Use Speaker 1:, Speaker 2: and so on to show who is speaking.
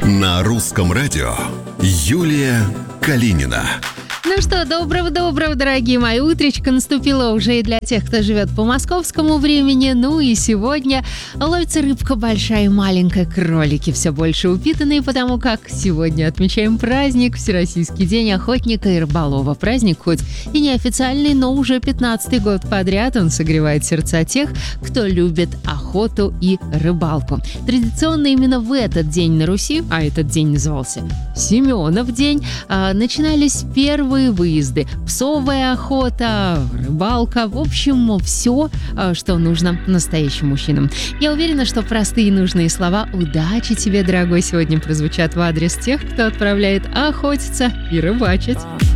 Speaker 1: На русском радио Юлия Калинина.
Speaker 2: Ну что, доброго, дорогие мои. Утречко наступило уже и для тех, кто живет по московскому времени. Ну и сегодня ловится рыбка большая и маленькая, кролики все больше упитанные, потому как сегодня отмечаем праздник, Всероссийский день охотника и рыболова. Праздник хоть и неофициальный, но уже 15-й год подряд он согревает сердца тех, кто любит охоту и рыбалку. Традиционно именно в этот день на Руси, а этот день назывался Семенов день, начинались первые выезды. Псовая охота, рыбалка, в общем, все, что нужно настоящим мужчинам. Я уверена, что простые и нужные слова «удачи тебе, дорогой» сегодня прозвучат в адрес тех, кто отправляет охотиться и рыбачить.